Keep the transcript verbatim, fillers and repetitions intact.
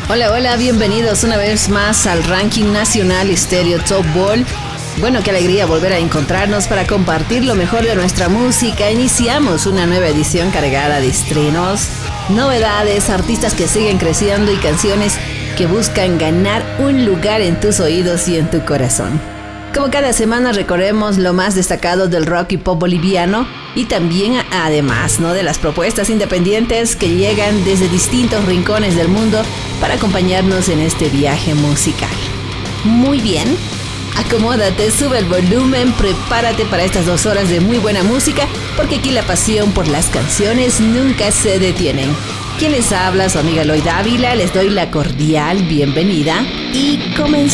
Hola, hola, bienvenidos una vez más al Ranking Nacional Stereo Top Ball. Bueno, qué alegría volver a encontrarnos para compartir lo mejor de nuestra música. Iniciamos una nueva edición cargada de estrenos, novedades, artistas que siguen creciendo y canciones que buscan ganar un lugar en tus oídos y en tu corazón. Como cada semana recorremos lo más destacado del rock y pop boliviano y también además, ¿no?, de las propuestas independientes que llegan desde distintos rincones del mundo para acompañarnos en este viaje musical. Muy bien, acomódate, sube el volumen, prepárate para estas dos horas de muy buena música, porque aquí la pasión por las canciones nunca se detienen. Quien les habla, su amiga Loy Dávila, les doy la cordial bienvenida y comenzamos.